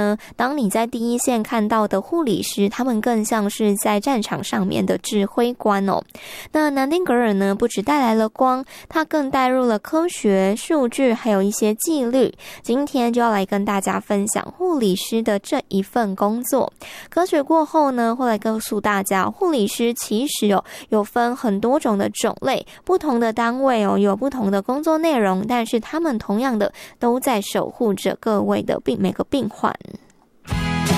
呢，当你在第一线看到的护理师，他们更像是在战场上面的指挥官哦。那南丁格尔呢，不只带来了光，他更带入了科学、数据，还有一些纪律。今天就要来跟大家分享护理师的这一份工作。科学过后呢，会来告诉大家，护理师其实有分很多种的种类，不同的单位有不同的工作内容，但是他们同样的都在守护着各位的每个病患。